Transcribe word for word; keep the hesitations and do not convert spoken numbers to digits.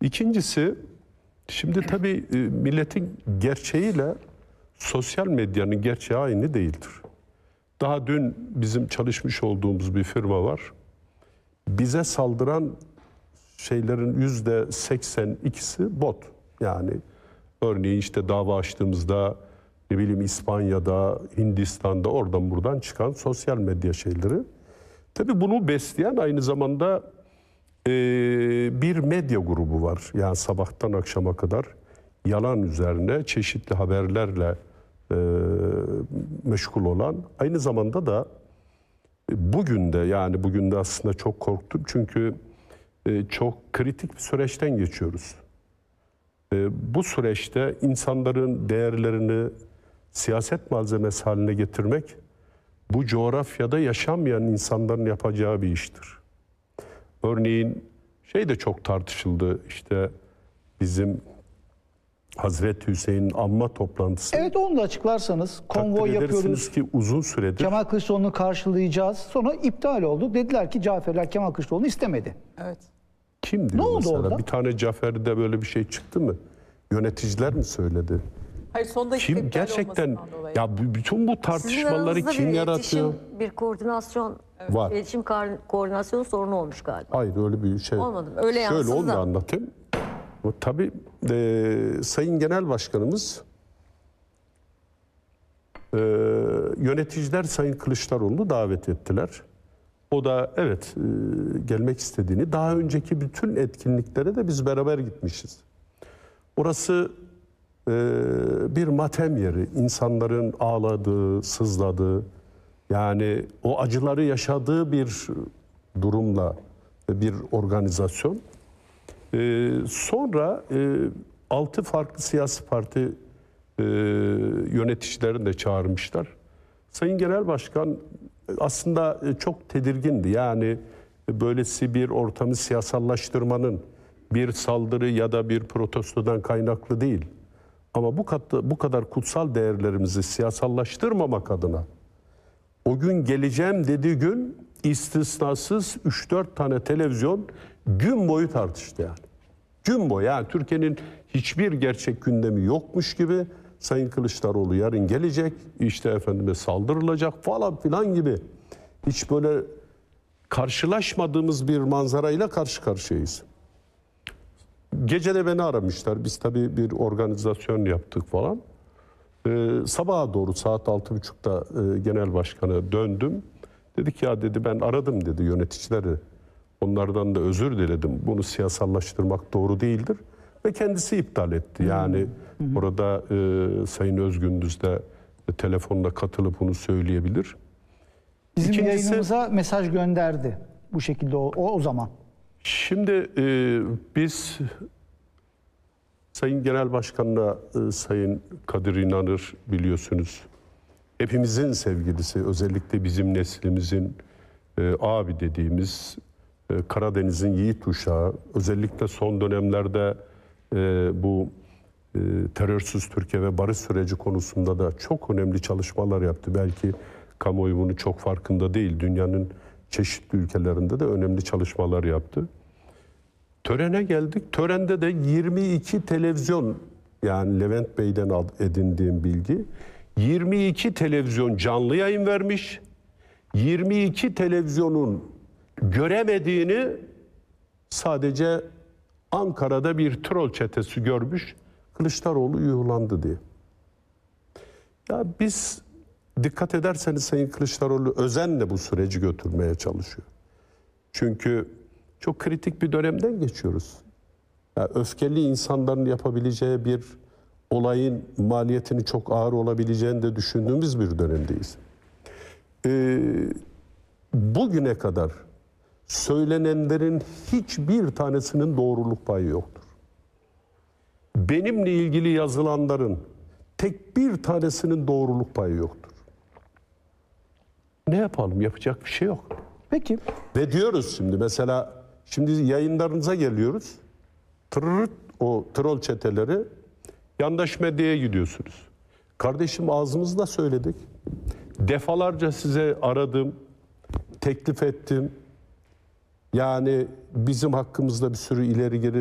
İkincisi, şimdi tabii e, milletin gerçeğiyle sosyal medyanın gerçeği aynı değildir. Daha dün bizim çalışmış olduğumuz bir firma var. Bize saldıran şeylerin yüzde seksen ikisi bot. Yani örneğin işte dava açtığımızda ne bileyim İspanya'da, Hindistan'da oradan buradan çıkan sosyal medya şeyleri. Tabii bunu besleyen aynı zamanda e, bir medya grubu var. Yani sabahtan akşama kadar yalan üzerine çeşitli haberlerle e, meşgul olan. Aynı zamanda da bugün de yani bugün de aslında çok korktum. Çünkü e, çok kritik bir süreçten geçiyoruz. E, bu süreçte insanların değerlerini siyaset malzemesi haline getirmek bu coğrafyada yaşamayan insanların yapacağı bir iştir. Örneğin şey de çok tartışıldı, işte bizim Hazreti Hüseyin'in anma toplantısı. Evet, onu da açıklarsanız. Konvoy Takdir yapıyoruz. edersiniz ki uzun süredir Kemal Kılıçdaroğlu'nu karşılayacağız. Sonra iptal oldu. Dediler ki Caferler Kemal Kılıçdaroğlu'nu istemedi. Evet. kim diyor Ne oldu mesela? orada? Bir tane Cafer'de böyle bir şey çıktı mı? Yöneticiler mi söyledi? Hayır, son dakika Kim iptal gerçekten olmasından dolayı. ya bu- bütün bu tartışmaları Sizin kim aranızda bir yaratıyor? iletişim, bir koordinasyon, Var. iletişim kar- koordinasyonu sorunu olmuş galiba. Hayır öyle bir şey. Olmadı mı? Öyle Şöyle yansıdı onu da da. anlatayım. Ama tabii e, Sayın Genel Başkanımız e, yöneticiler Sayın Kılıçdaroğlu'nu davet ettiler. O da evet e, gelmek istediğini, daha önceki bütün etkinliklere de biz beraber gitmişiz. Orası e, bir matem yeri. İnsanların ağladığı, sızladığı, yani o acıları yaşadığı bir durumla bir organizasyon. Ee, sonra e, altı farklı siyasi parti e, yöneticilerini de çağırmışlar. Sayın Genel Başkan aslında e, çok tedirgindi. Yani e, böylesi bir ortamı siyasallaştırmanın bir saldırı ya da bir protestodan kaynaklı değil. Ama bu kadar, bu kadar kutsal değerlerimizi siyasallaştırmamak adına o gün geleceğim dediği gün istisnasız üç dört tane televizyon gün boyu tartıştı yani. Gün boyu yani Türkiye'nin hiçbir gerçek gündemi yokmuş gibi Sayın Kılıçdaroğlu yarın gelecek, işte efendime saldırılacak falan filan gibi. Hiç böyle karşılaşmadığımız bir manzarayla karşı karşıyayız. Gece de beni aramışlar. Biz tabii bir organizasyon yaptık falan. Ee, sabaha doğru saat altı buçukta e, genel başkana döndüm. Dedik ya dedi ben aradım dedi yöneticileri. Onlardan da özür diledim. Bunu siyasallaştırmak doğru değildir. Ve kendisi iptal etti. Yani hı hı. orada e, Sayın Özgündüz de e, telefonla katılıp bunu söyleyebilir. Bizim İkincisi, yayınımıza mesaj gönderdi. Bu şekilde o, o, o zaman. Şimdi e, biz Sayın Genel Başkan'la e, Sayın Kadir İnanır biliyorsunuz. Hepimizin sevgilisi, özellikle bizim neslimizin e, abi dediğimiz e, Karadeniz'in yiğit uşağı. Özellikle son dönemlerde e, bu e, terörsüz Türkiye ve barış süreci konusunda da çok önemli çalışmalar yaptı. Belki kamuoyu bunu çok farkında değil. Dünyanın çeşitli ülkelerinde de önemli çalışmalar yaptı. Törene geldik. Törende de yirmi iki televizyon, yani Levent Bey'den edindiğim bilgi, yirmi iki televizyon canlı yayın vermiş. yirmi iki televizyonun göremediğini sadece Ankara'da bir troll çetesi görmüş. Kılıçdaroğlu yuhlandı diye. Ya biz dikkat ederseniz Sayın Kılıçdaroğlu özenle bu süreci götürmeye çalışıyor. Çünkü çok kritik bir dönemden geçiyoruz. Ya öfkeli insanların yapabileceği bir olayın maliyetini çok ağır olabileceğini de düşündüğümüz bir dönemdeyiz. Ee, bugüne kadar söylenenlerin hiçbir tanesinin doğruluk payı yoktur. Benimle ilgili yazılanların tek bir tanesinin doğruluk payı yoktur. Ne yapalım? Yapacak bir şey yok. Peki. Ve diyoruz şimdi mesela, şimdi yayınlarınıza geliyoruz. Tırırt o troll çeteleri, yandaş medyaya gidiyorsunuz. Kardeşim ağzımızla söyledik. Defalarca size aradım, teklif ettim. Yani bizim hakkımızda bir sürü ileri geri